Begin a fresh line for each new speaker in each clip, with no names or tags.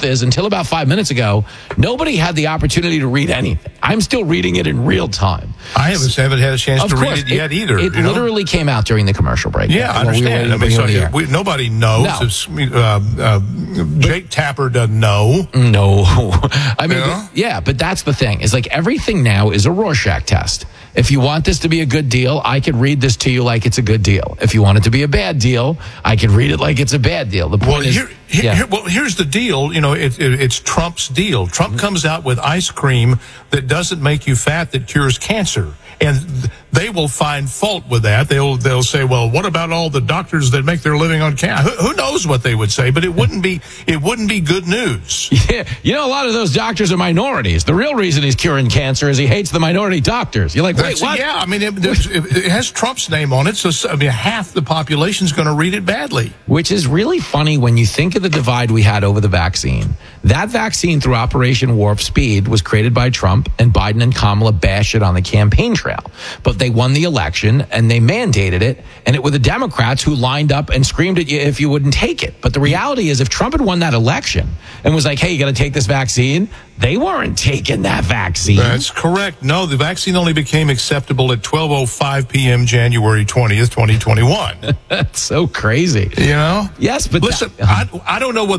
is, until about 5 minutes ago, nobody had the opportunity to read anything. I'm still reading it in real time.
I haven't had a chance to read it yet either.
It literally came out during the commercial break.
Yeah, I understand. Nobody knows. No. Jake Tapper doesn't know.
No. I mean, but that's the thing. Is like everything now is a Rorschach test. If you want this to be a good deal, I could read this to you like it's a good deal. If you want it to be a bad deal, I could read it like it's a bad deal. The point is,
here's the deal. It's Trump's deal. Trump comes out with ice cream that doesn't make you fat, that cures cancer. And they will find fault with that. They'll say, well, what about all the doctors that make their living on cancer? Who knows what they would say, but it wouldn't be good news.
Yeah, a lot of those doctors are minorities. The real reason he's curing cancer is he hates the minority doctors. You're like, wait, what?
Yeah, I mean, it has Trump's name on it, so half the population's going to read it badly.
Which is really funny when you think of the divide we had over the vaccine. That vaccine through Operation Warp Speed was created by Trump, and Biden and Kamala bashed it on the campaign trail. But they won the election, and they mandated it, and it were the Democrats who lined up and screamed at you if you wouldn't take it. But the reality is, if Trump had won that election and was like, hey, you got to take this vaccine, they weren't taking that vaccine.
That's correct. No, the vaccine only became acceptable at 12:05 p.m. January 20th, 2021.
That's so crazy. Yes, but
listen, I don't know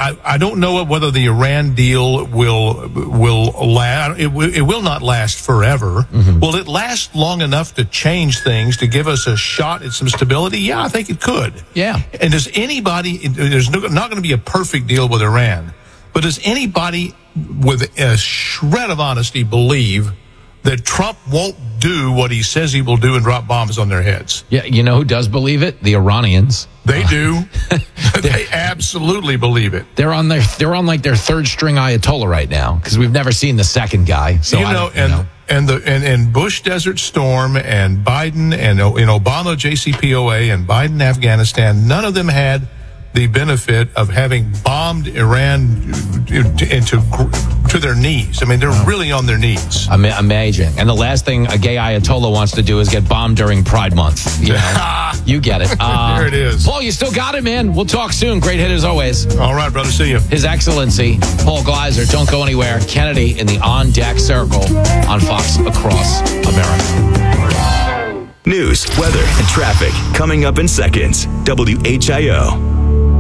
I don't know whether the Iran deal will last. It will not last forever. Mm-hmm. Will it last long enough to change things, to give us a shot at some stability? Yeah, I think it could.
Yeah.
And there's not going to be a perfect deal with Iran, but does anybody with a shred of honesty believe that Trump won't do what he says he will do and drop bombs on their heads?
Yeah, you know who does believe it? The Iranians.
They do. They absolutely believe it.
They're on like their third string Ayatollah right now, because we've never seen the second guy. So
and Bush Desert Storm and Biden and Obama JCPOA and Biden Afghanistan, none of them had the benefit of having bombed Iran to their knees. I mean, they're really on their knees.
Amazing. And the last thing a gay Ayatollah wants to do is get bombed during Pride Month. You get it.
There it is.
Paul, you still got it, man. We'll talk soon. Great hit as always.
All right, brother. See you.
His Excellency, Paul Gleiser. Don't go anywhere. Kennedy in the On Deck Circle on Fox Across America.
News, weather, and traffic coming up in seconds. WHIO.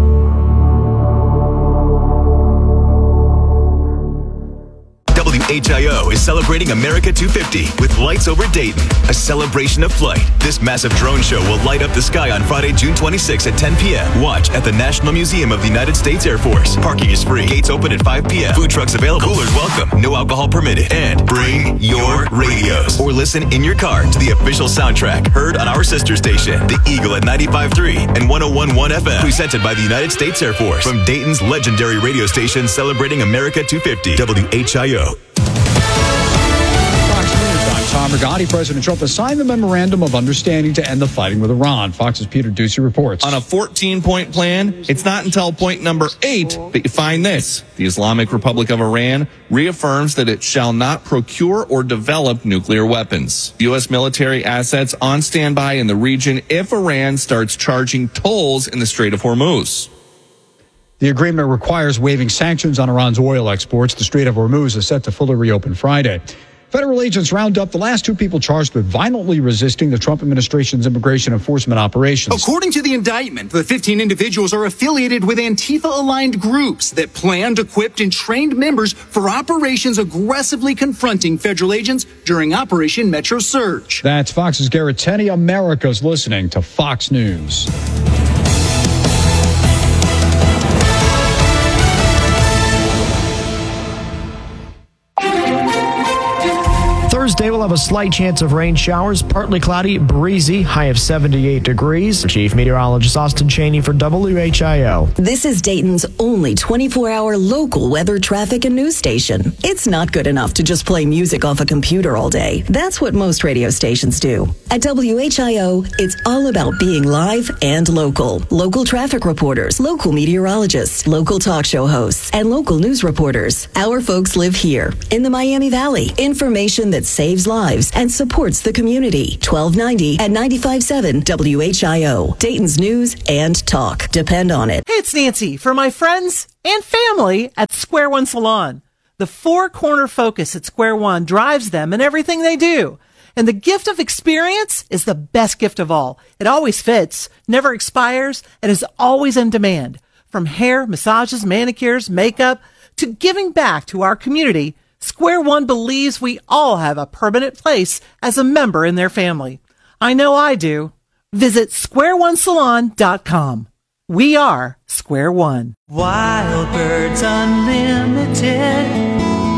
WHIO is celebrating America 250 with Lights Over Dayton, a celebration of flight. This massive drone show will light up the sky on Friday, June 26 at 10 p.m. Watch at the National Museum of the United States Air Force. Parking is free. Gates open at 5 p.m. Food trucks available. Coolers welcome. No alcohol permitted. And bring your radios. Or listen in your car to the official soundtrack heard on our sister station, The Eagle at 95.3 and 101.1 FM. Presented by the United States Air Force. From Dayton's legendary radio station celebrating America 250. WHIO.
Tom Rigotti, President Trump has signed the memorandum of understanding to end the fighting with Iran. Fox's Peter Ducey reports.
On a 14-point plan, it's not until point number 8 that you find this. The Islamic Republic of Iran reaffirms that it shall not procure or develop nuclear weapons. U.S. military assets on standby in the region if Iran starts charging tolls in the Strait of Hormuz.
The agreement requires waiving sanctions on Iran's oil exports. The Strait of Hormuz is set to fully reopen Friday. Federal agents round up the last 2 people charged with violently resisting the Trump administration's immigration enforcement operations.
According to the indictment, the 15 individuals are affiliated with Antifa-aligned groups that planned, equipped, and trained members for operations aggressively confronting federal agents during Operation Metro Surge.
That's Fox's Garrett Tenney. America's listening to Fox News.
Thursday, we'll have a slight chance of rain showers, partly cloudy, breezy, high of 78 degrees. Chief Meteorologist Austin Cheney for WHIO.
This is Dayton's only 24-hour local weather, traffic, and news station. It's not good enough to just play music off a computer all day. That's what most radio stations do. At WHIO, it's all about being live and local. Local traffic reporters, local meteorologists, local talk show hosts, and local news reporters. Our folks live here in the Miami Valley. Information that saves saves lives and supports the community. 1290 and 95.7 WHIO. Dayton's News and Talk. Depend on it.
Hey, it's Nancy for my friends and family at Square One Salon. The four-corner focus at Square One drives them in everything they do. And the gift of experience is the best gift of all. It always fits, never expires, and is always in demand. From hair, massages, manicures, makeup, to giving back to our community, Square One believes we all have a permanent place as a member in their family. I know I do. Visit squareonesalon.com. We are Square One.
Wild Birds Unlimited.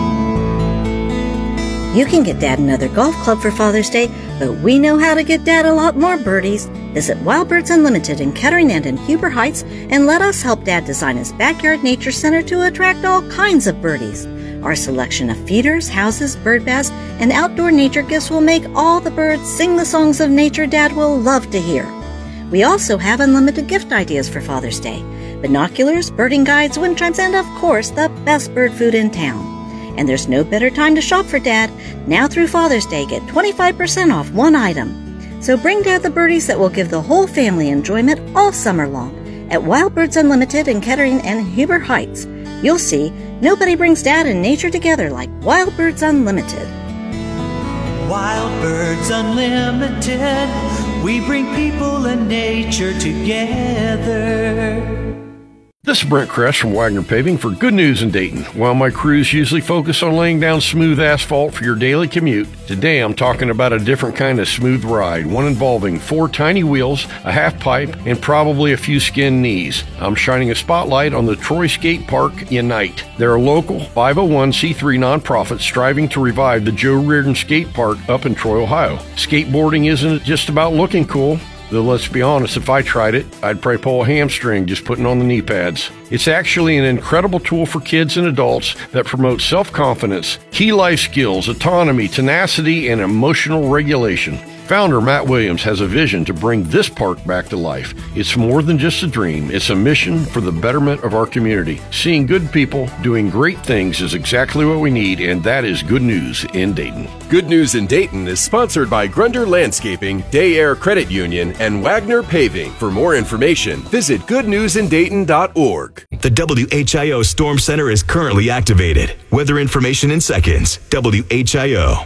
You can get Dad another golf club for Father's Day, but we know how to get Dad a lot more birdies. Visit Wild Birds Unlimited in Kettering and in Huber Heights and let us help Dad design his backyard nature center to attract all kinds of birdies. Our selection of feeders, houses, bird baths, and outdoor nature gifts will make all the birds sing the songs of nature Dad will love to hear. We also have unlimited gift ideas for Father's Day. Binoculars, birding guides, wind chimes, and of course, the best bird food in town. And there's no better time to shop for Dad. Now through Father's Day, get 25% off one item. So bring Dad the birdies that will give the whole family enjoyment all summer long at Wild Birds Unlimited in Kettering and Huber Heights. You'll see, nobody brings Dad and nature together like Wild Birds Unlimited.
Wild Birds Unlimited. We bring people and nature together.
This is Brent Kress from Wagner Paving for Good News in Dayton. While my crews usually focus on laying down smooth asphalt for your daily commute, today I'm talking about a different kind of smooth ride, one involving 4 tiny wheels, a half pipe, and probably a few skinned knees. I'm shining a spotlight on the Troy Skate Park Unite. They're a local 501c3 nonprofit striving to revive the Joe Reardon Skate Park up in Troy, Ohio. Skateboarding isn't just about looking cool. Though let's be honest, if I tried it, I'd probably pull a hamstring just putting on the knee pads. It's actually an incredible tool for kids and adults that promotes self-confidence, key life skills, autonomy, tenacity, and emotional regulation. Founder Matt Williams has a vision to bring this park back to life. It's more than just a dream. It's a mission for the betterment of our community. Seeing good people doing great things is exactly what we need, and that is Good News in Dayton.
Good News in Dayton is sponsored by Grunder Landscaping, Day Air Credit Union, and Wagner Paving. For more information, visit goodnewsindayton.org.
The WHIO Storm Center is currently activated. Weather information in seconds. WHIO.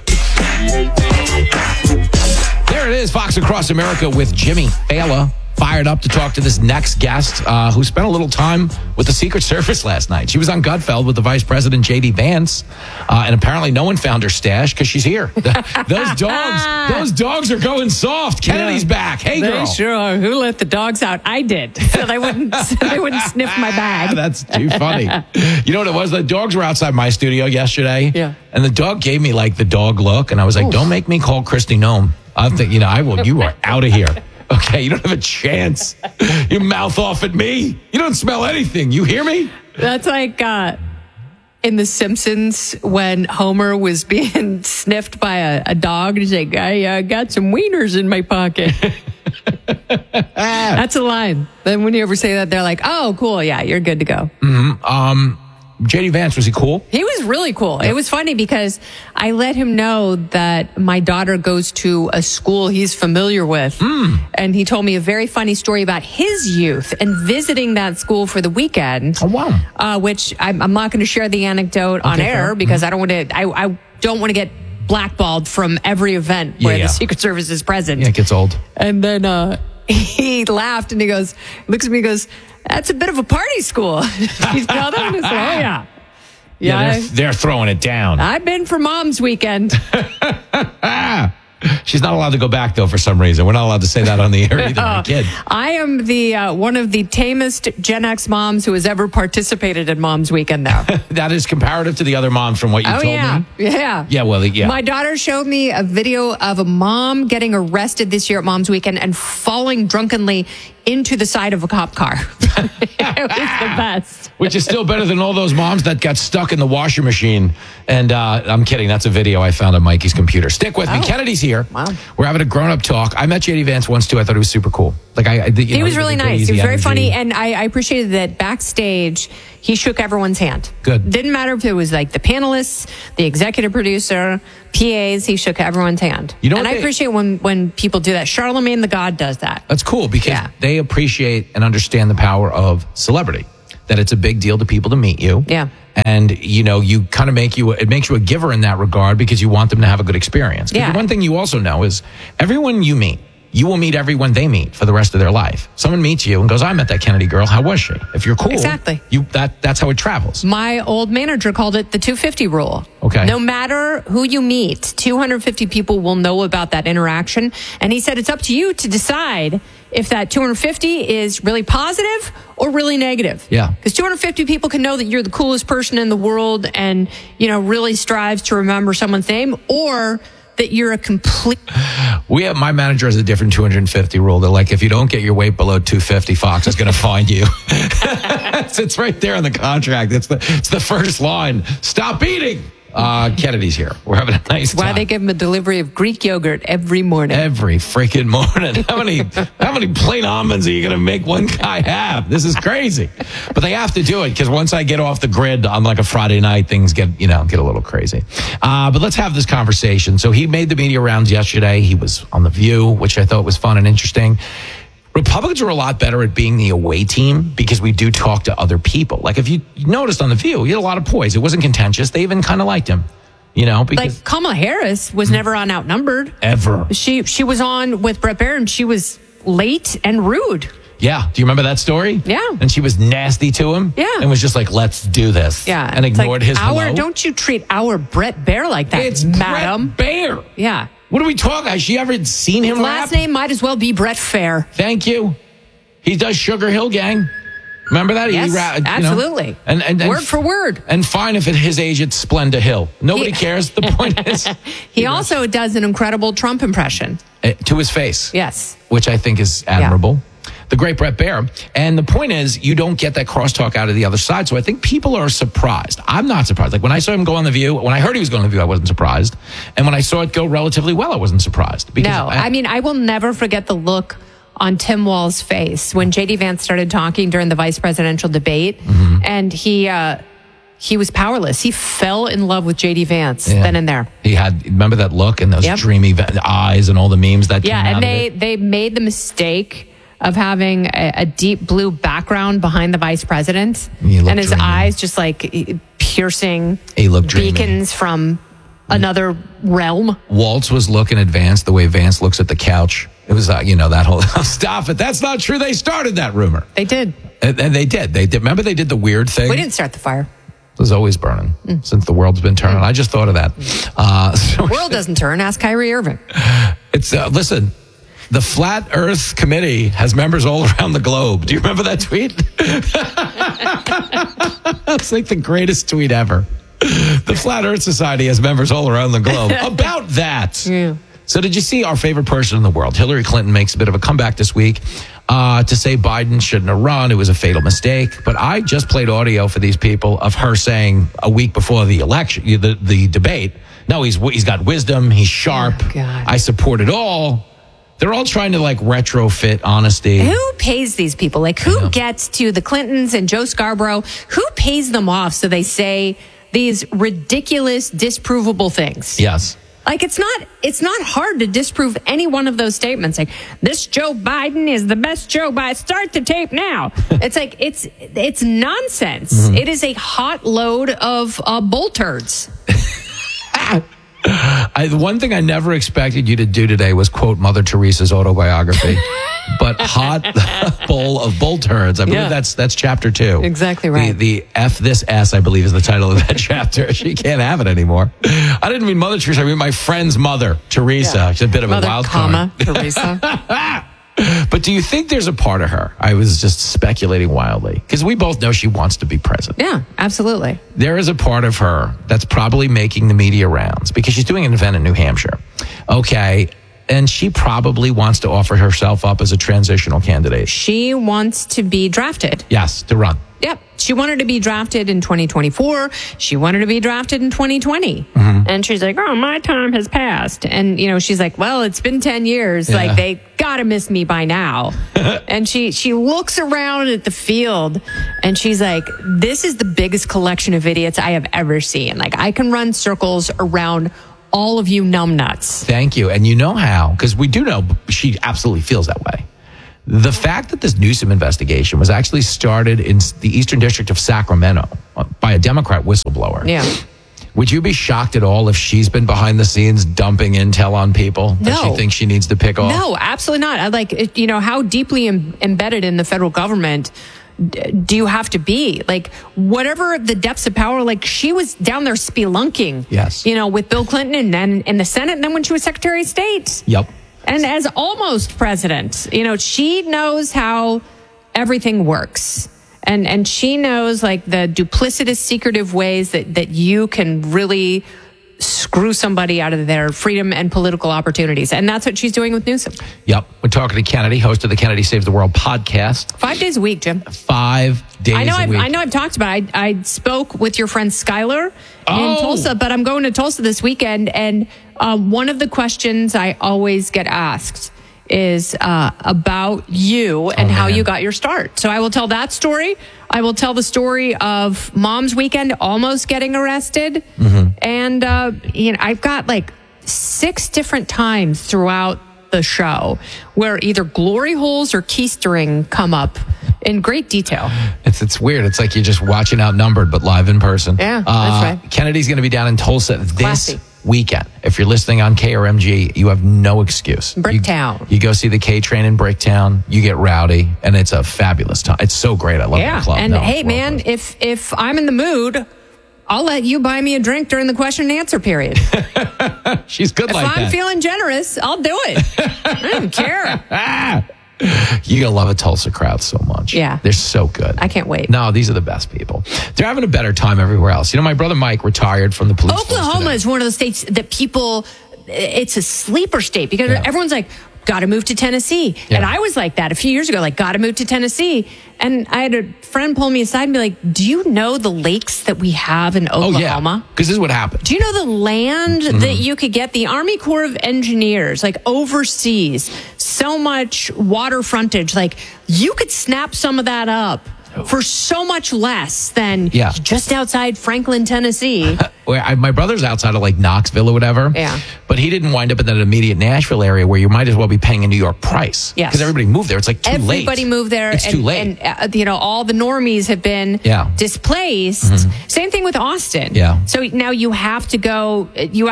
There it is, Fox Across America with Jimmy Fallon, fired up to talk to this next guest who spent a little time with the Secret Service last night. She was on Gutfeld with the Vice President, J.D. Vance, and apparently no one found her stash because she's here. Those dogs are going soft. Kennedy's back. Hey, girl.
They sure are. Who let the dogs out? I did, so they wouldn't sniff my bag.
That's too funny. You know what it was? The dogs were outside my studio yesterday, and the dog gave me like the dog look, and I was like, "Don't make me call Christy Nome." I think, I will. You are out of here. Okay, you don't have a chance. You mouth off at me. You don't smell anything. You hear me?
That's like in The Simpsons when Homer was being sniffed by a dog. He's like, I got some wieners in my pocket. That's a line. Then when you ever say that, they're like, oh, cool. Yeah, you're good to go.
Mm-hmm. J.D. Vance, was he cool?
He was really cool. It was funny because I let him know that my daughter goes to a school he's familiar with. And he told me a very funny story about his youth and visiting that school for the weekend.
Oh, wow.
Which I'm not going to share the anecdote on air because I don't want to get blackballed from every event where the Secret Service is present.
Yeah, it gets old.
And then he laughed and he looks at me and goes, that's a bit of a party school. He's called them and said, oh, yeah.
Yeah, they're throwing it down.
I've been for Mom's Weekend.
She's not allowed to go back, though, for some reason. We're not allowed to say that on the air either. My kid.
I am the one of the tamest Gen X moms who has ever participated in Mom's Weekend, though.
That is comparative to the other moms from what you told me.
Yeah.
Yeah, well, yeah.
My daughter showed me a video of a mom getting arrested this year at Mom's Weekend and falling drunkenly into the side of a cop car. It was the best.
Which is still better than all those moms that got stuck in the washer machine. And I'm kidding. That's a video I found on Mikey's computer. Stick with me. Kennedy's here.
Wow.
We're having a grown-up talk. I met J.D. Vance once, too. I thought he was super cool.
He was really nice. He was very funny. And I appreciated that backstage he shook everyone's hand.
Good.
Didn't matter if it was like the panelists, the executive producer, PAs, he shook everyone's hand.
You know
and
what
I appreciate when people do that. Charlemagne the God does that.
That's cool because they appreciate and understand the power of celebrity, that it's a big deal to people to meet you.
Yeah.
And, you kind of it makes you a giver in that regard because you want them to have a good experience. 'Cause the one thing you also know is everyone you meet, you will meet everyone they meet for the rest of their life. Someone meets you and goes, I met that Kennedy girl. How was she? If you're cool,
exactly.
That's how it travels.
My old manager called it the 250 rule.
Okay.
No matter who you meet, 250 people will know about that interaction. And he said it's up to you to decide if that 250 is really positive or really negative.
Yeah.
Because 250 people can know that you're the coolest person in the world and, really strives to remember someone's name, or that you're a complete...
My manager has a different 250 rule. They're like, if you don't get your weight below 250, Fox is going to find you. It's right there in the contract. It's the first line. Stop eating. Kennedy's here. We're having a nice time.
Why they give him a delivery of Greek yogurt every morning.
Every freaking morning. How many plain almonds are you going to make one guy have? This is crazy. But they have to do it because once I get off the grid on like a Friday night, things get a little crazy. But let's have this conversation. So he made the media rounds yesterday. He was on The View, which I thought was fun and interesting. Republicans are a lot better at being the away team because we do talk to other people. Like if you noticed on The View, he had a lot of poise. It wasn't contentious. They even kind of liked him, because
like Kamala Harris was never on Outnumbered.
Ever.
She was on with Brett Baier and she was late and rude.
Yeah. Do you remember that story?
Yeah.
And she was nasty to him.
Yeah.
And was just like, let's do this.
Yeah.
And ignored his hello.
Don't you treat our Brett Baier like that,
It's
madam.
Brett Baier.
Yeah.
What are we talking? Has she ever seen him
His last name might as well be Brett Fair.
Thank you. He does Sugar Hill Gang. Remember that?
Yes, absolutely.
And
word for word.
And fine if at his age it's Splenda Hill. Nobody cares. The point is.
He also does an incredible Trump impression.
To his face.
Yes.
Which I think is admirable. Yeah. The great Brett Baier. And the point is, you don't get that crosstalk out of the other side. So I think people are surprised. I'm not surprised. Like when I saw him go on The View, when I heard he was going on The View, I wasn't surprised. And when I saw it go relatively well, I wasn't surprised.
I will never forget the look on Tim Walz's face when J.D. Vance started talking during the vice presidential debate, and he was powerless. He fell in love with J.D. Vance then and there.
He had, remember that look and those dreamy eyes and all the memes that came out
and
of it?
they made the mistake of having a deep blue background behind the vice president, and his eyes just like piercing beacons from another realm.
Waltz was looking at Vance the way Vance looks at the couch. It was, that whole, stop it. That's not true. They started that rumor.
They did.
And they did. Remember they did the weird thing?
We didn't start the fire.
It was always burning since the world's been turning. I just thought of that.
The world doesn't turn. Ask Kyrie Irving.
It's, listen, the Flat Earth Committee has members all around the globe. Do you remember that tweet? It's like the greatest tweet ever. The Flat Earth Society has members all around the globe. About that.
Yeah.
So did you see our favorite person in the world? Hillary Clinton makes a bit of a comeback this week to say Biden shouldn't have run. It was a fatal mistake. But I just played audio for these people of her saying a week before the election, the debate, no, he's got wisdom. He's sharp.
Oh, God.
I support it all. They're all trying to retrofit honesty.
Who pays these people? Like who gets to the Clintons and Joe Scarborough? Who pays them off so they say these ridiculous, disprovable things?
Yes.
Like it's not hard to disprove any one of those statements. Like this Joe Biden is the best Joe Biden. Start the tape now. It's like it's nonsense. Mm-hmm. It is a hot load of bull turds.
One thing I never expected you to do today was quote Mother Teresa's autobiography, but hot bowl of bull turds. I believe that's chapter 2.
Exactly right.
The F this S, I believe, is the title of that chapter. She can't have it anymore. I didn't mean Mother Teresa. I mean my friend's mother, Teresa.
Yeah.
She's a bit of
Mother,
a wild card.
Teresa.
But do you think there's a part of her? I was just speculating wildly because we both know she wants to be president.
Yeah, absolutely.
There is a part of her that's probably making the media rounds because she's doing an event in New Hampshire. Okay. And she probably wants to offer herself up as a transitional candidate.
She wants to be drafted.
Yes, to run.
Yep. She wanted to be drafted in 2024. She wanted to be drafted in 2020. And she's like, oh, my time has passed. And, she's like, well, it's been 10 years.
Yeah.
Like, they got to miss me by now. And she looks around at the field and she's like, this is the biggest collection of idiots I have ever seen. Like, I can run circles around all of you numbnuts.
Thank you. And you know how, because we do know she absolutely feels that way. The fact that this Newsom investigation was actually started in the Eastern District of Sacramento by a Democrat whistleblower.
Yeah.
Would you be shocked at all if she's been behind the scenes dumping intel on people that she thinks she needs to pick off?
No, absolutely not. Like, how deeply embedded in the federal government do you have to be? Like, whatever the depths of power, like, she was down there spelunking.
Yes.
With Bill Clinton and then in the Senate and then when she was Secretary of State.
Yep.
And as almost president, she knows how everything works. And she knows, like, the duplicitous, secretive ways that you can really screw somebody out of their freedom and political opportunities. And that's what she's doing with Newsom.
Yep. We're talking to Kennedy, host of the Kennedy Saves the World podcast.
5 days a week, Jim.
5 days a week.
I know I've talked about it. I spoke with your friend Skylar in Tulsa, but I'm going to Tulsa this weekend. And one of the questions I always get asked is about you and how you got your start. So I will tell that story. I will tell the story of Mom's Weekend almost getting arrested. And, I've got like 6 different times throughout the show where either glory holes or keistering come up in great detail.
It's weird. It's like you're just watching Outnumbered, but live in person.
Yeah, that's right.
Kennedy's going to be down in Tulsa this
Classy.
weekend. If you're listening on KRMG, you have no excuse.
Bricktown.
You go see the K Train in Bricktown. You get rowdy, and it's a fabulous time. It's so great. I love the club.
And hey, man, if I'm in the mood, I'll let you buy me a drink during the question and answer period.
She's good like that.
If I'm feeling generous, I'll do it. I don't care.
You're going to love a Tulsa crowd so much.
Yeah.
They're so good.
I can't wait.
No, these are the best people. They're having a better time everywhere else. My brother Mike retired from the police force
Oklahoma
today.
is one of those states that people, it's a sleeper state because everyone's like, got to move to Tennessee.
Yeah.
And I was like that a few years ago, like, got to move to Tennessee. And I had a friend pull me aside and be like, do you know the lakes that we have in Oklahoma?
Because this is what happened.
Do you know the land that you could get? The Army Corps of Engineers, like, overseas, so much water frontage. Like, you could snap some of that up for so much less than just outside Franklin, Tennessee.
My brother's outside of like Knoxville or whatever.
Yeah.
But he didn't wind up in that immediate Nashville area where you might as well be paying a New York price.
Yes.
Because everybody moved there. It's like too late.
Everybody moved there.
It's too late.
And, all the normies have been displaced. Same thing with Austin.
Yeah.
So now you have to go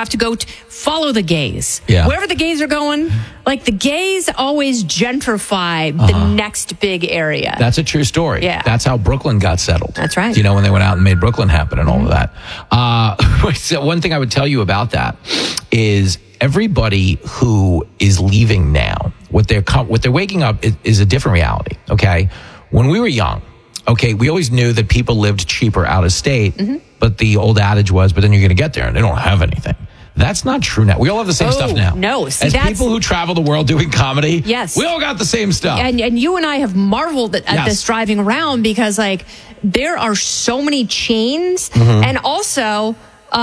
follow the gays.
Yeah.
Wherever the gays are going, like, the gays always gentrify the next big area.
That's a true story.
Yeah.
That's how Brooklyn got settled.
That's right.
When they went out and made Brooklyn happen and all of that. So one thing I would tell you about that is everybody who is leaving now, what they're waking up is a different reality. Okay. When we were young, we always knew that people lived cheaper out of state, but the old adage was, but then you're going to get there and they don't have anything. That's not true now. We all have the same stuff now.
No. See,
as people who travel the world doing comedy,
yes,
we all got the same stuff.
And you and I have marveled at this driving around because, like, there are so many chains. And also,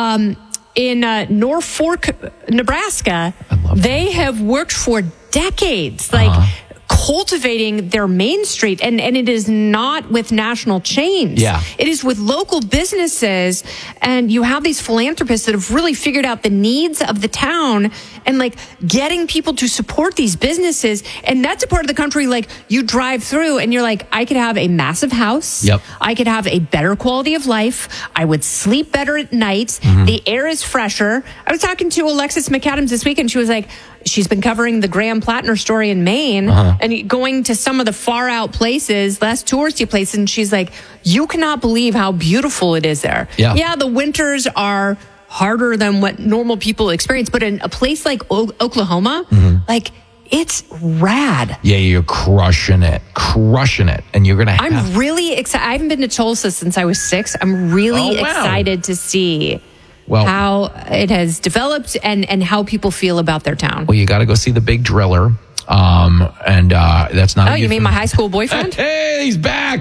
in Norfolk, Nebraska, they have worked for decades, cultivating their main street, and it is not with national chains.
Yeah.
It is with local businesses, and you have these philanthropists that have really figured out the needs of the town and, like, getting people to support these businesses. And that's a part of the country, like, you drive through and you're like, I could have a massive house.
Yep.
I could have a better quality of life. I would sleep better at night. The air is fresher. I was talking to Alexis McAdams this week, and she was like, she's been covering the Graham Plattner story in Maine and going to some of the far out places, less touristy places. And she's like, you cannot believe how beautiful it is there. Yeah, the winters are harder than what normal people experience. But in a place like Oklahoma, like, it's rad.
Yeah, you're crushing it. And you're going to have...
I'm really excited. I haven't been to Tulsa since I was 6. I'm really excited to see how it has developed and how people feel about their town.
Well, you got to go see the Big Driller. And that's not...
Oh, you mean my high school boyfriend?
Hey, he's back.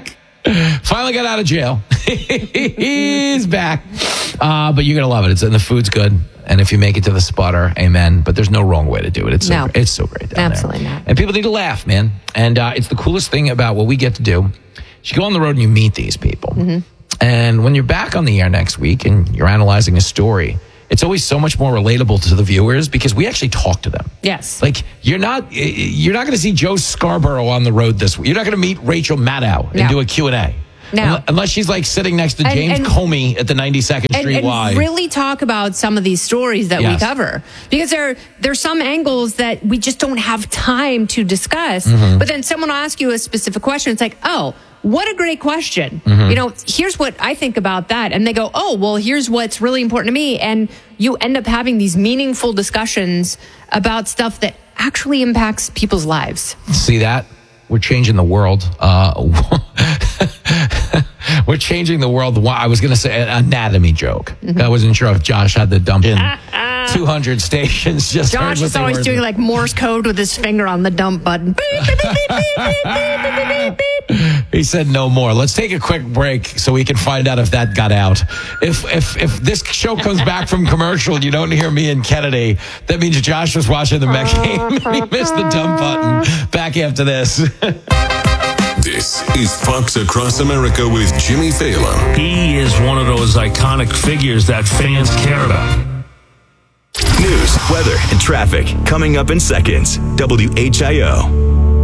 Finally got out of jail. He's back. But you're going to love it. And the food's good. And if you make it to the Sputter, amen. But there's no wrong way to do it. It's so great down
Absolutely
there.
not.
And people need to laugh, man. And it's the coolest thing about what we get to do. You go on the road and you meet these people.
Mm-hmm.
And when you're back on the air next week and you're analyzing a story, it's always so much more relatable to the viewers because we actually talk to them.
Yes.
Like you're not going to see Joe Scarborough on the road this week. You're not going to meet Rachel Maddow and do a Q&A.
No.
Unless she's like sitting next to James Comey at the 92nd Street Y.
And really talk about some of these stories that we cover. Because there's some angles that we just don't have time to discuss.
Mm-hmm.
But then someone will ask you a specific question. It's like, oh, what a great question.
Mm-hmm.
Here's what I think about that. And they go, oh, well, here's what's really important to me. And you end up having these meaningful discussions about stuff that actually impacts people's lives.
See that? We're changing the world. We're changing the world. I was going to say an anatomy joke.
Mm-hmm.
I wasn't sure if Josh had to dump in 200 stations.
Josh is always doing like Morse code with his finger on the dump button. Beep, beep, beep, beep, beep, beep, beep, beep.
He said no more. Let's take a quick break so we can find out if that got out. If this show comes back from commercial and you don't hear me and Kennedy, that means Josh was watching the Met game and he missed the dump button. Back after this.
This is Fox Across America with Jimmy Fallon.
He is one of those iconic figures that fans care about.
News, weather, and traffic coming up in seconds. WHIO.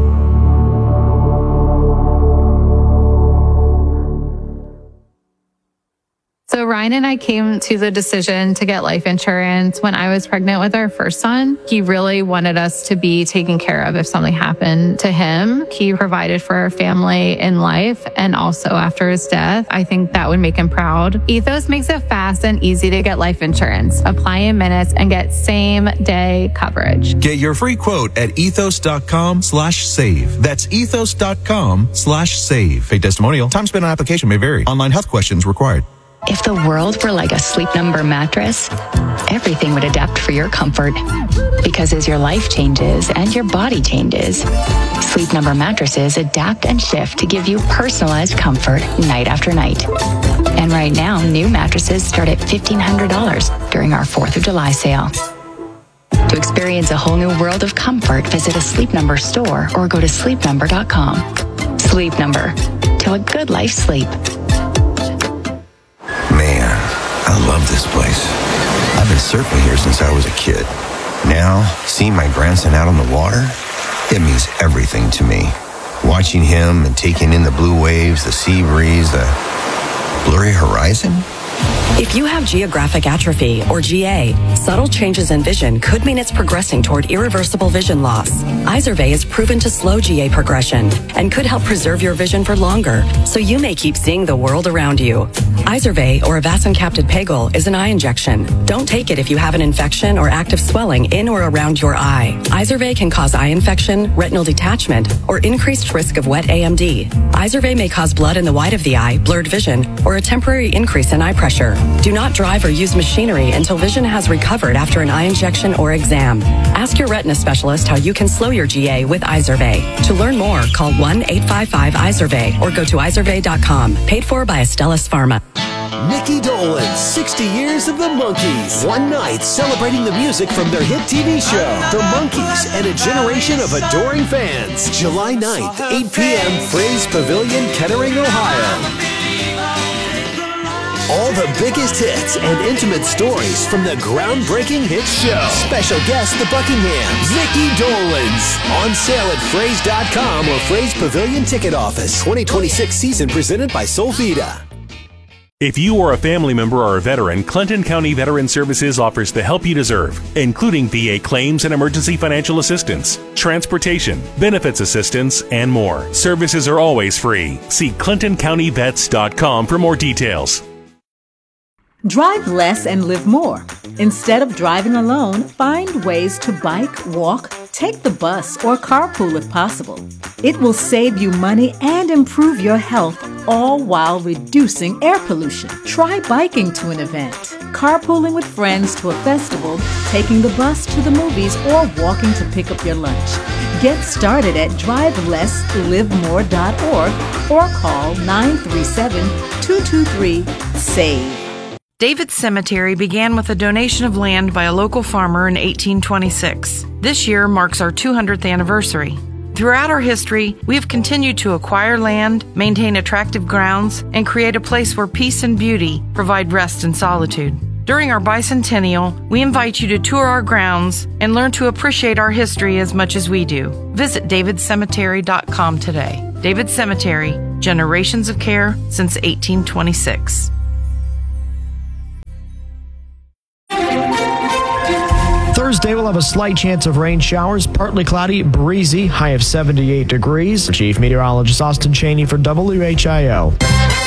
So Ryan and I came to the decision to get life insurance when I was pregnant with our first son. He really wanted us to be taken care of if something happened to him. He provided for our family in life and also after his death. I think that would make him proud. Ethos makes it fast and easy to get life insurance. Apply in minutes and get same day coverage.
Get your free quote at ethos.com/save. That's ethos.com/save. Fake testimonial. Time spent on application may vary. Online health questions required.
If the world were like a Sleep Number mattress, everything would adapt for your comfort. Because as your life changes and your body changes, Sleep Number mattresses adapt and shift to give you personalized comfort night after night. And right now, new mattresses start at $1,500 during our 4th of July sale. To experience a whole new world of comfort, visit a Sleep Number store or go to sleepnumber.com. Sleep Number. Till a good life sleep.
Man, I love this place. I've been surfing here since I was a kid. Now, seeing my grandson out on the water, it means everything to me. Watching him and taking in the blue waves, the sea breeze, the blurry horizon.
If you have geographic atrophy, or GA, subtle changes in vision could mean it's progressing toward irreversible vision loss. Izervay is proven to slow GA progression and could help preserve your vision for longer, so you may keep seeing the world around you. Izervay, or avacincaptad pegol, is an eye injection. Don't take it if you have an infection or active swelling in or around your eye. Izervay can cause eye infection, retinal detachment, or increased risk of wet AMD. Izervay may cause blood in the white of the eye, blurred vision, or a temporary increase in eye pressure. Do not drive or use machinery until vision has recovered after an eye injection or exam. Ask your retina specialist how you can slow your GA with Izervay. To learn more, call 1-855-IZERVAY or go to izervay.com. Paid for by Astellas Pharma.
Mickey Dolenz, 60 Years of the Monkees. One night celebrating the music from their hit TV show, The Monkees, and a generation of adoring fans. July 9th, 8 p.m., Fraze Pavilion, Kettering, Ohio. All the biggest hits and intimate stories from the groundbreaking hit show. Special guest, the Buckinghams, Mickey Dolenz. On sale at Fraze.com or Fraze Pavilion Ticket Office. 2026 season presented by Solvita.
If you are a family member or a veteran, Clinton County Veteran Services offers the help you deserve, including VA claims and emergency financial assistance, transportation, benefits assistance, and more. Services are always free. See ClintonCountyVets.com for more details.
Drive less and live more. Instead of driving alone, find ways to bike, walk, take the bus, or carpool if possible. It will save you money and improve your health, all while reducing air pollution. Try biking to an event. carpooling with friends to a festival, taking the bus to the movies, or walking to pick up your lunch. Get started at drivelesslivemore.org or call 937-223-SAVE.
David's Cemetery began with a donation of land by a local farmer in 1826. This year marks our 200th anniversary. Throughout our history, we have continued to acquire land, maintain attractive grounds, and create a place where peace and beauty provide rest and solitude. During our bicentennial, we invite you to tour our grounds and learn to appreciate our history as much as we do. Visit davidcemetery.com today. David Cemetery, generations of care since 1826.
Thursday, we'll have a slight chance of rain showers, partly cloudy, breezy, high of 78 degrees. Chief Meteorologist Austin Cheney for WHIO.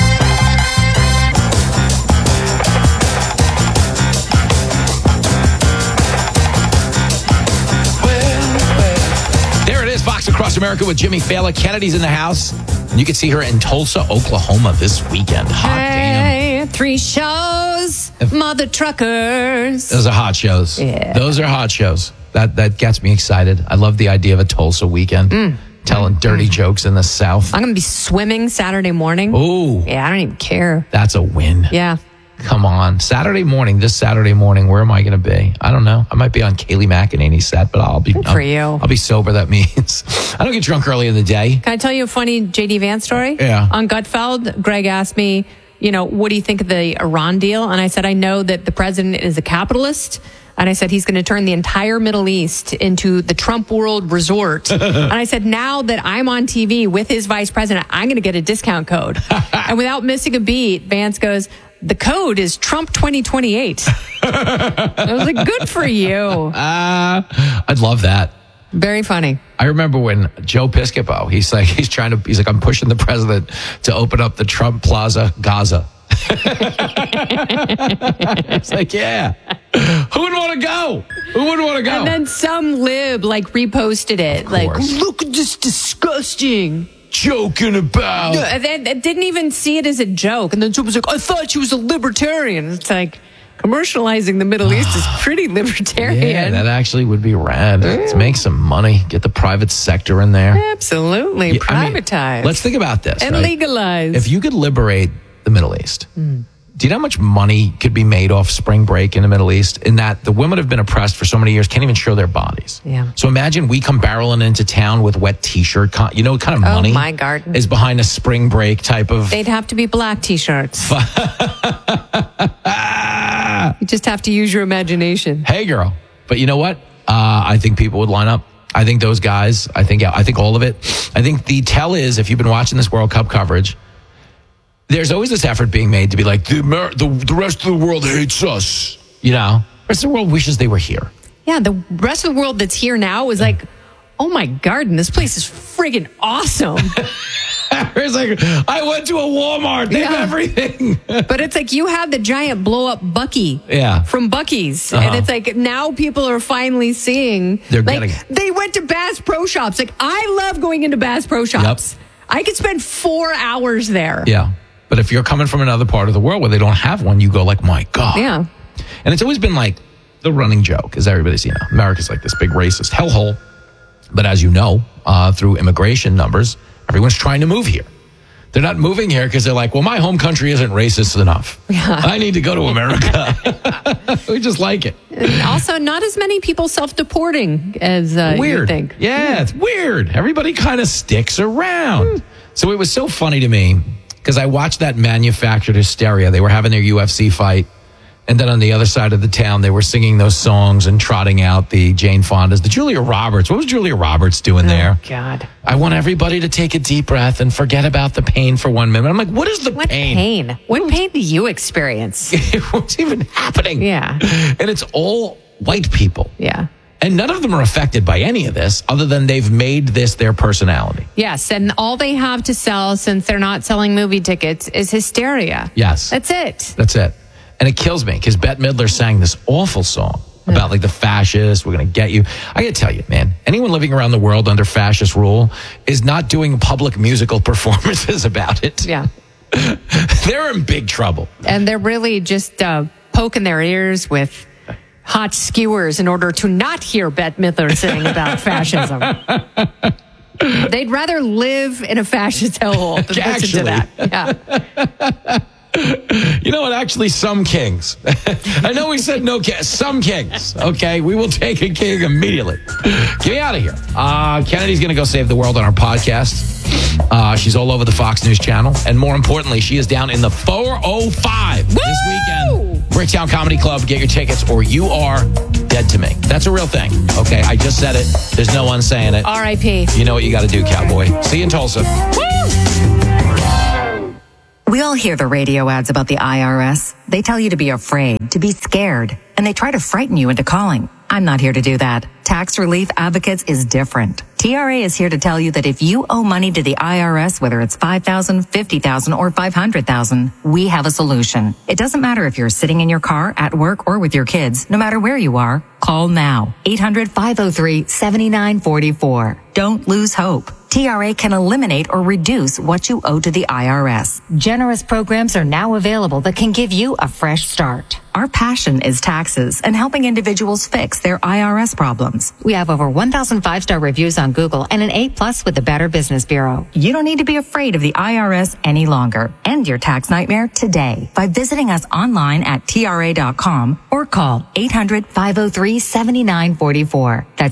There it is, Fox Across America with Jimmy Fallon. Kennedy's in the house. And you can see her in Tulsa, Oklahoma this weekend. Hot damn.
3 shows, mother truckers.
Those are hot shows.
Yeah.
Those are hot shows. That gets me excited. I love the idea of a Tulsa weekend. Telling dirty jokes in the South.
I'm going to be swimming Saturday morning.
Ooh.
Yeah, I don't even care.
That's a win.
Yeah.
Come on. This Saturday morning, where am I going to be? I don't know. I might be on Kaylee McEnany's set, but I'll be
for you.
I'll be sober. That means I don't get drunk early in the day.
Can I tell you a funny J.D. Vance story?
Yeah.
On Gutfeld, Greg asked me, what do you think of the Iran deal? And I said, I know that the president is a capitalist. And I said, he's going to turn the entire Middle East into the Trump World Resort. And I said, now that I'm on TV with his vice president, I'm going to get a discount code. And without missing a beat, Vance goes, the code is Trump 2028. I was like, good for you.
I'd love that.
Very funny.
I remember when Joe Piscopo, he's like, I'm pushing the president to open up the Trump Plaza Gaza. It's like, yeah. Who would want to go?
And then some lib reposted it. Look at this disgusting.
Joking about.
It didn't even see it as a joke. And then someone was like, I thought she was a libertarian. It's like, commercializing the Middle East is pretty libertarian.
Yeah, that actually would be rad. Let's make some money. Get the private sector in there.
Absolutely.
Yeah,
privatize.
Let's think about this.
And
right?
legalize.
If you could liberate the Middle East, do you know how much money could be made off spring break in the Middle East? In that the women have been oppressed for so many years, can't even show their bodies.
Yeah.
So imagine we come barreling into town with wet T-shirt. Kind of money
my garden
is behind a spring break type of.
They'd have to be black T-shirts. You just have to use your imagination.
Hey, girl. But you know what? I think people would line up. I think those guys, I think all of it. I think the tell is, if you've been watching this World Cup coverage, there's always this effort being made to be like, the rest of the world hates us. The rest of the world wishes they were here.
Yeah, the rest of the world that's here now is like, oh my garden, this place is friggin' awesome.
It's like, I went to a Walmart. They have everything.
But it's like you had the giant blow up Bucky from Buc-ee's. And it's like now people are finally seeing.
They're getting it.
They went to Bass Pro Shops. Like, I love going into Bass Pro Shops. Yep. I could spend 4 hours there.
Yeah. But if you're coming from another part of the world where they don't have one, you go like, my God.
Yeah.
And it's always been like the running joke, as everybody's, America's like this big racist hellhole. But as you know, through immigration numbers, everyone's trying to move here. They're not moving here because they're like, well, my home country isn't racist enough. Yeah. I need to go to America. We just like it.
And also, not as many people self-deporting as you think.
Yeah, it's weird. Everybody kind of sticks around. So it was so funny to me because I watched that manufactured hysteria. They were having their UFC fight. And then on the other side of the town, they were singing those songs and trotting out the Jane Fondas, the Julia Roberts. What was Julia Roberts doing there?
Oh, God.
I want everybody to take a deep breath and forget about the pain for 1 minute. I'm like, what is the pain?
What pain do you experience?
What's even happening?
Yeah.
And it's all white people.
Yeah.
And none of them are affected by any of this other than they've made this their personality.
Yes. And all they have to sell, since they're not selling movie tickets, is hysteria.
Yes.
That's it.
That's it. And it kills me because Bette Midler sang this awful song about like the fascists. We're going to get you. I got to tell you, man, anyone living around the world under fascist rule is not doing public musical performances about it.
Yeah.
They're in big trouble.
And they're really just poking their ears with hot skewers in order to not hear Bette Midler sing about fascism. They'd rather live in a fascist hellhole than listen to that. Yeah.
You know what? Actually, some kings. I know we said no kings. Some kings. Okay, we will take a king immediately. Get me out of here. Kennedy's going to go save the world on our podcast. She's all over the Fox News channel. And more importantly, she is down in the 405 this weekend. Bricktown Comedy Club. Get your tickets or you are dead to me. That's a real thing. Okay, I just said it. There's no one saying it.
R.I.P.
You know what you got to do, cowboy. See you in Tulsa.
We all hear the radio ads about the IRS. They tell you to be afraid, to be scared, and they try to frighten you into calling. I'm not here to do that. Tax Relief Advocates is different. TRA is here to tell you that if you owe money to the IRS, whether it's $5,000, $50,000, or $500,000, we have a solution. It doesn't matter if you're sitting in your car, at work, or with your kids. No matter where you are, call now. 800-503-7944. Don't lose hope. TRA can eliminate or reduce what you owe to the IRS. Generous programs are now available that can give you a fresh start. Our passion is taxes and helping individuals fix their IRS problems. We have over 1,000 5-star reviews on Google and an A+ with the Better Business Bureau. You don't need to be afraid of the IRS any longer. End your tax nightmare today by visiting us online at TRA.com or call 800-503-7944. That's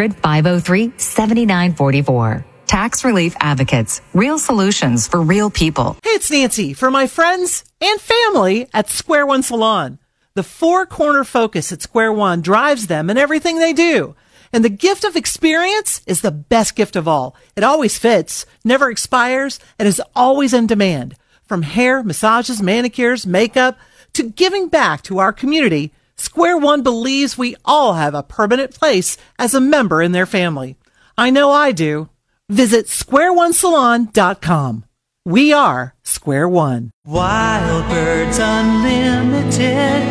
800-503-7944. Tax Relief Advocates. Real solutions for real people.
Hey, it's Nancy for my friends and family at Square One Salon. The four-corner focus at Square One drives them in everything they do. And the gift of experience is the best gift of all. It always fits, never expires, and is always in demand. From hair, massages, manicures, makeup, to giving back to our community, Square One believes we all have a permanent place as a member in their family. I know I do. Visit squareonesalon.com. We are Square One.
Wild Birds Unlimited.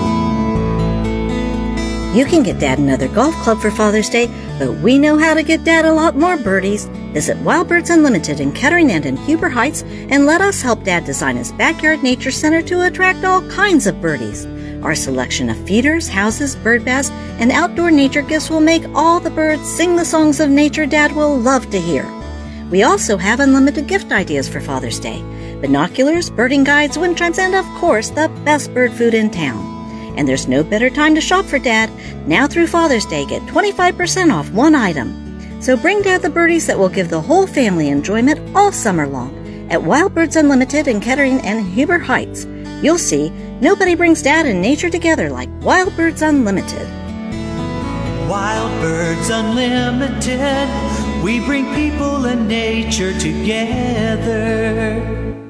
You can get Dad another golf club for Father's Day, but we know how to get Dad a lot more birdies. Visit Wild Birds Unlimited in Kettering and in Huber Heights and let us help Dad design his backyard nature center to attract all kinds of birdies. Our selection of feeders, houses, bird baths, and outdoor nature gifts will make all the birds sing the songs of nature Dad will love to hear. We also have unlimited gift ideas for Father's Day. Binoculars, birding guides, wind chimes, and of course, the best bird food in town. And there's no better time to shop for Dad. Now through Father's Day, get 25% off one item. So bring Dad the birdies that will give the whole family enjoyment all summer long at Wild Birds Unlimited in Kettering and Huber Heights. You'll see, nobody brings Dad and nature together like Wild Birds Unlimited.
Wild Birds Unlimited. We bring people and nature together.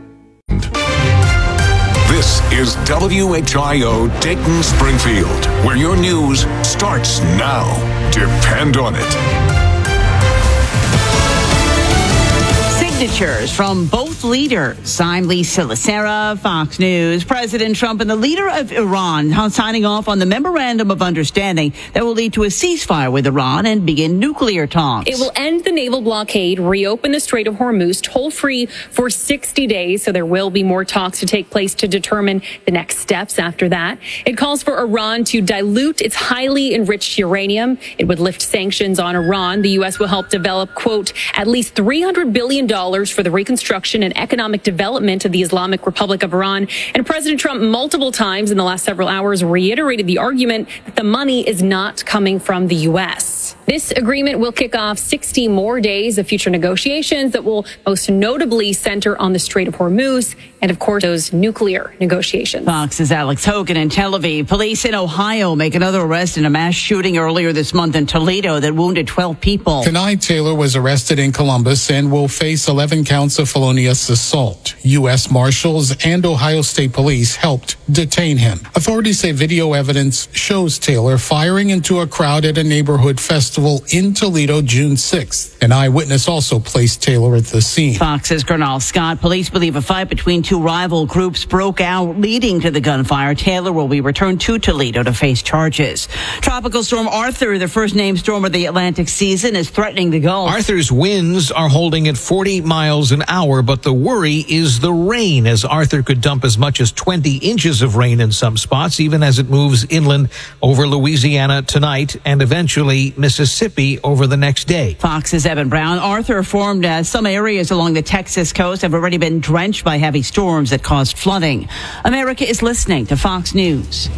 This is WHIO Dayton Springfield, where your news starts now. Depend on it.
Signatures from both leaders. I'm Lisa Lacera, Fox News. President Trump and the leader of Iran signing off on the memorandum of understanding that will lead to a ceasefire with Iran and begin nuclear talks.
It will end the naval blockade, reopen the Strait of Hormuz toll-free for 60 days, so there will be more talks to take place to determine the next steps after that. It calls for Iran to dilute its highly enriched uranium. It would lift sanctions on Iran. The U.S. will help develop, quote, at least $300 billion for the reconstruction and economic development of the Islamic Republic of Iran. And President Trump multiple times in the last several hours reiterated the argument that the money is not coming from the U.S. This agreement will kick off 60 more days of future negotiations that will most notably center on the Strait of Hormuz and, of course, those nuclear negotiations.
Fox's Alex Hogan in Tel Aviv. Police in Ohio make another arrest in a mass shooting earlier this month in Toledo that wounded 12 people.
Tonight, Taylor was arrested in Columbus and will face 11 counts of felonious assault. U.S. Marshals and Ohio State Police helped detain him. Authorities say video evidence shows Taylor firing into a crowd at a neighborhood festival in Toledo June 6th. An eyewitness also placed Taylor at the scene.
Fox's Colonel Scott. Police believe a fight between two rival groups broke out, leading to the gunfire. Taylor will be returned to Toledo to face charges. Tropical Storm Arthur, the first named storm of the Atlantic season, is threatening the Gulf.
Arthur's winds are holding at 40 miles an hour, but the worry is the rain, as Arthur could dump as much as 20 inches of rain in some spots, even as it moves inland over Louisiana tonight and eventually Mississippi over the next day.
Fox's Evan Brown. Arthur formed as some areas along the Texas coast have already been drenched by heavy storms that caused flooding. America is listening to Fox News.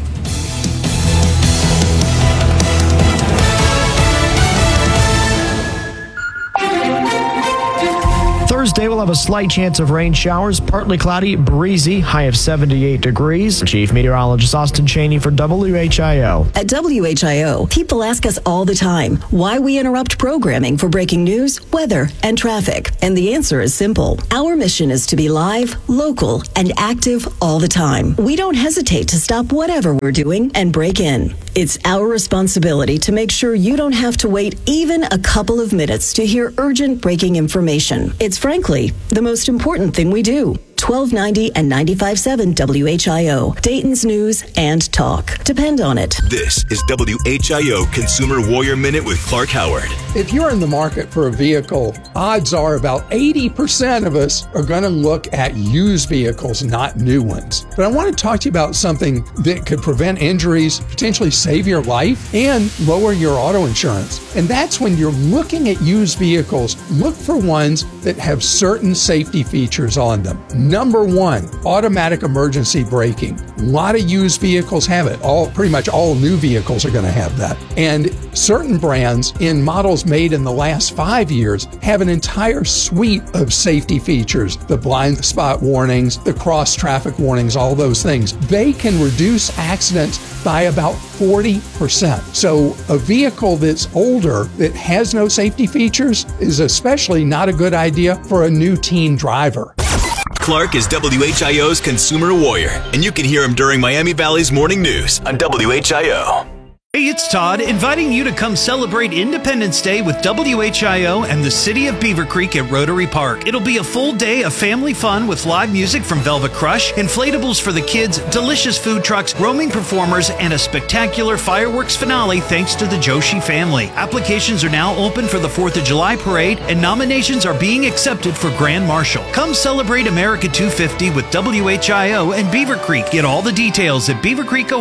Thursday, we'll have a slight chance of rain showers, partly cloudy, breezy, high of 78 degrees. Chief Meteorologist Austin Cheney for WHIO.
At WHIO, people ask us all the time why we interrupt programming for breaking news, weather, and traffic. And the answer is simple. Our mission is to be live, local, and active all the time. We don't hesitate to stop whatever we're doing and break in. It's our responsibility to make sure you don't have to wait even a couple of minutes to hear urgent breaking information. It's frankly the most important thing we do. 1290 and 95.7 WHIO, Dayton's News and Talk. Depend on it.
This is WHIO Consumer Warrior Minute with Clark Howard.
If you're in the market for a vehicle, odds are about 80% of us are going to look at used vehicles, not new ones. But I want to talk to you about something that could prevent injuries, potentially save your life, and lower your auto insurance. And that's when you're looking at used vehicles, look for ones that have certain safety features on them. Number one, automatic emergency braking. A lot of used vehicles have it. Pretty much all new vehicles are going to have that. And certain brands in models made in the last 5 years have an entire suite of safety features. The blind spot warnings, the cross traffic warnings, all those things. They can reduce accidents by about 40%. So a vehicle that's older that has no safety features is especially not a good idea for a new teen driver.
Clark is WHIO's Consumer Warrior, and you can hear him during Miami Valley's Morning News on WHIO.
Hey, it's Todd, inviting you to come celebrate Independence Day with WHIO and the City of Beaver Creek at Rotary Park. It'll be a full day of family fun with live music from Velvet Crush, inflatables for the kids, delicious food trucks, roaming performers, and a spectacular fireworks finale thanks to the Joshi family. Applications are now open for the 4th of July parade, and nominations are being accepted for Grand Marshal. Come celebrate America 250 with WHIO and Beaver Creek. Get all the details at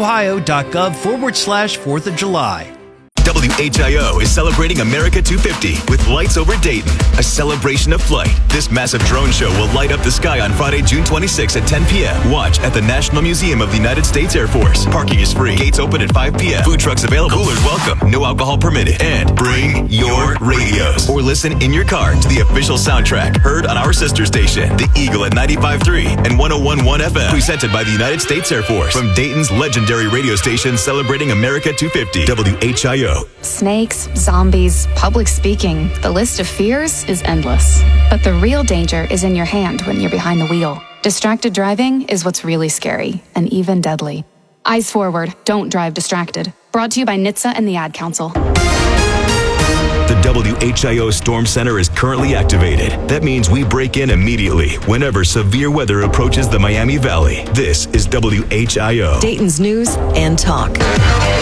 beavercreekohio.gov/4th of July.
WHIO is celebrating America 250 with Lights Over Dayton, a celebration of flight. This massive drone show will light up the sky on Friday, June 26 at 10 p.m. Watch at the National Museum of the United States Air Force. Parking is free. Gates open at 5 p.m. Food trucks available. Coolers welcome. No alcohol permitted. And bring your radios or listen in your car to the official soundtrack heard on our sister station, The Eagle at 95.3 and 101.1 FM. Presented by the United States Air Force. From Dayton's legendary radio station celebrating America 250, WHIO.
Snakes, zombies, public speaking. The list of fears is endless. But the real danger is in your hand when you're behind the wheel. Distracted driving is what's really scary and even deadly. Eyes forward, don't drive distracted. Brought to you by NHTSA and the Ad Council.
The WHIO Storm Center is currently activated. That means we break in immediately whenever severe weather approaches the Miami Valley. This is WHIO.
Dayton's News and Talk.